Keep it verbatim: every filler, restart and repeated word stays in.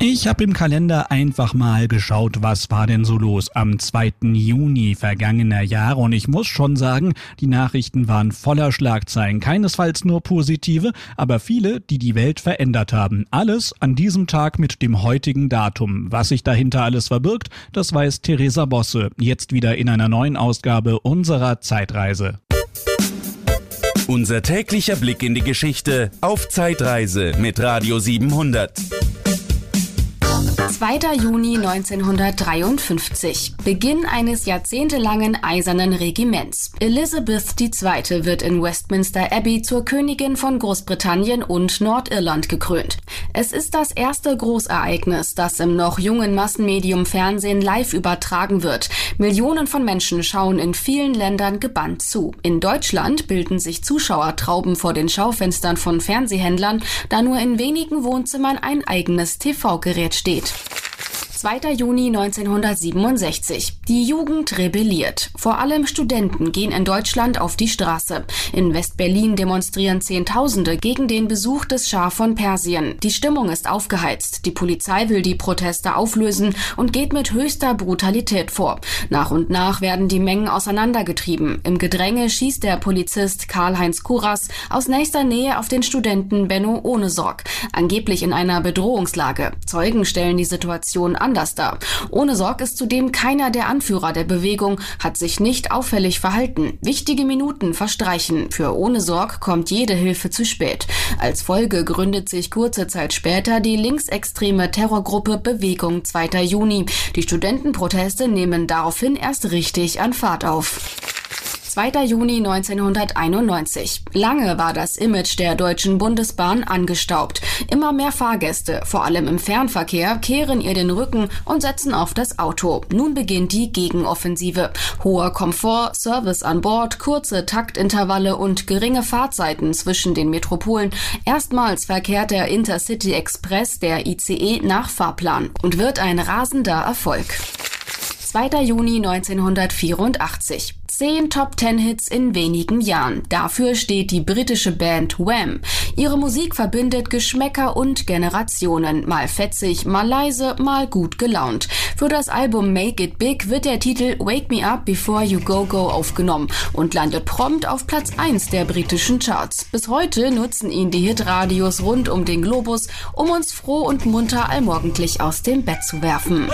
Ich habe im Kalender einfach mal geschaut, was war denn so los am zweiten Juni vergangener Jahre, und ich muss schon sagen, die Nachrichten waren voller Schlagzeilen, keinesfalls nur positive, aber viele, die die Welt verändert haben. Alles an diesem Tag mit dem heutigen Datum. Was sich dahinter alles verbirgt, das weiß Theresa Bosse, jetzt wieder in einer neuen Ausgabe unserer Zeitreise. Unser täglicher Blick in die Geschichte auf Zeitreise mit Radio siebenhundert. zweiter Juni neunzehnhundertdreiundfünfzig. Beginn eines jahrzehntelangen Eisernen Regiments. Elizabeth die Zweite wird in Westminster Abbey zur Königin von Großbritannien und Nordirland gekrönt. Es ist das erste Großereignis, das im noch jungen Massenmedium Fernsehen live übertragen wird. Millionen von Menschen schauen in vielen Ländern gebannt zu. In Deutschland bilden sich Zuschauertrauben vor den Schaufenstern von Fernsehhändlern, da nur in wenigen Wohnzimmern ein eigenes T V-Gerät steht. zweiter Juni neunzehnhundertsiebenundsechzig. Die Jugend rebelliert. Vor allem Studenten gehen in Deutschland auf die Straße. In West-Berlin demonstrieren Zehntausende gegen den Besuch des Schah von Persien. Die Stimmung ist aufgeheizt. Die Polizei will die Proteste auflösen und geht mit höchster Brutalität vor. Nach und nach werden die Mengen auseinandergetrieben. Im Gedränge schießt der Polizist Karl-Heinz Kuras aus nächster Nähe auf den Studenten Benno Ohnesorg. Angeblich in einer Bedrohungslage. Zeugen stellen die Situation an. Dar. Ohnesorg ist zudem keiner der Anführer der Bewegung, hat sich nicht auffällig verhalten. Wichtige Minuten verstreichen. Für Ohnesorg kommt jede Hilfe zu spät. Als Folge gründet sich kurze Zeit später die linksextreme Terrorgruppe Bewegung zweiter Juni. Die Studentenproteste nehmen daraufhin erst richtig an Fahrt auf. zweiter Juni neunzehnhunderteinundneunzig. Lange war das Image der Deutschen Bundesbahn angestaubt. Immer mehr Fahrgäste, vor allem im Fernverkehr, kehren ihr den Rücken und setzen auf das Auto. Nun beginnt die Gegenoffensive. Hoher Komfort, Service an Bord, kurze Taktintervalle und geringe Fahrzeiten zwischen den Metropolen. Erstmals verkehrt der Intercity Express, der I C E, nach Fahrplan und wird ein rasender Erfolg. zweiter Juni neunzehnhundertvierundachtzig. Zehn Top-Ten-Hits in wenigen Jahren. Dafür steht die britische Band Wham. Ihre Musik verbindet Geschmäcker und Generationen. Mal fetzig, mal leise, mal gut gelaunt. Für das Album Make It Big wird der Titel Wake Me Up Before You Go Go aufgenommen und landet prompt auf Platz eins der britischen Charts. Bis heute nutzen ihn die Hitradios rund um den Globus, um uns froh und munter allmorgendlich aus dem Bett zu werfen.